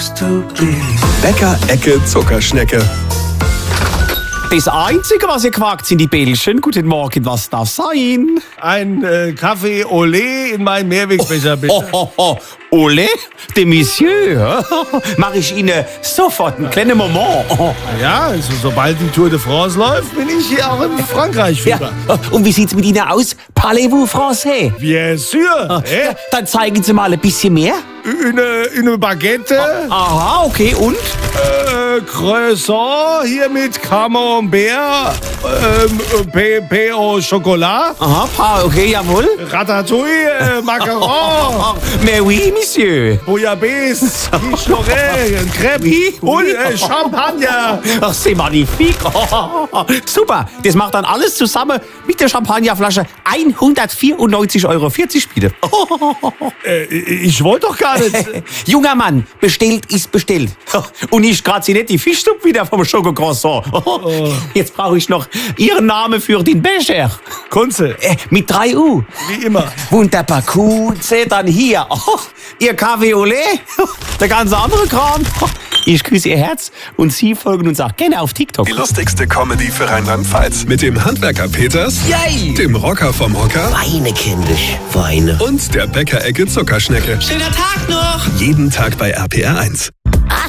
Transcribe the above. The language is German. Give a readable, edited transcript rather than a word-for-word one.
Bäcker Ecke Zuckerschnecke. Das Einzige, was ihr quakt, sind die Bällchen. Guten Morgen, was darf sein? Ein Kaffee Olé in meinen Mehrwegbecher, bitte. Ole, de Monsieur. Mach ich Ihnen sofort einen kleinen Moment. Ja, also, sobald die Tour de France läuft, bin ich hier auch in Frankreich Ja. wieder. Und wie sieht's mit Ihnen aus? Parlez-vous français? Bien sûr. Ja, dann zeigen Sie mal ein bisschen mehr. Eine Baguette, Aha, okay, und? Croissant hier mit Camembert, Pain au Chocolat, Aha, okay, jawohl. Ratatouille, Macaron, Mais oui, Monsieur. Bouillabaisse, Quiche Lorraine, Crêpe Oui, und oui. Champagner. Ach, c'est magnifique. Super, das macht dann alles zusammen mit der Champagnerflasche 194,40 Euro, bitte. Ich wollte doch gar nicht. Junger Mann, bestellt ist bestellt. Und ich kratze nicht die Fischsuppe wieder vom Schokocroissant. Jetzt brauche ich noch Ihren Namen für den Becher. Kunze, Mit 3 U. wie immer. Wunderbar, Kunze, dann hier. Ihr Kaffee Olé, der ganze andere Kram. Ich küsse Ihr Herz und Sie folgen uns auch gerne auf TikTok. Die lustigste Comedy für Rheinland-Pfalz. Mit dem Handwerker Peters, Yay! dem Rocker vom Hocker Weine, kindisch, weine. und der Bäcker Ecke Zuckerschnecke. Schöner Tag noch! Jeden Tag bei RPR 1.